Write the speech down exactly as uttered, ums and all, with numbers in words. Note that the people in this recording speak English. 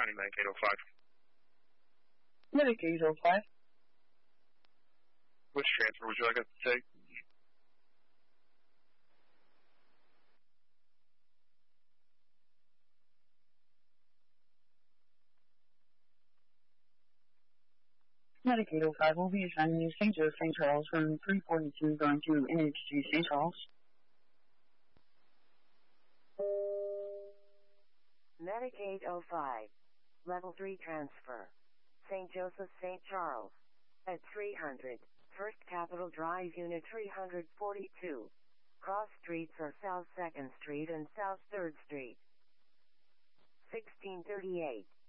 County, Medic eight oh five. Medic eight oh five. Which transfer would you like us to take? Medic eight oh five will be assigning you Saint Joseph Saint Charles from three forty-two going to N H G Saint Charles. Medic eight oh five. Level three transfer. Saint Joseph Saint Charles. At three hundred. First Capitol Drive Unit three forty-two. Cross streets are South second Street and South third Street. sixteen thirty-eight.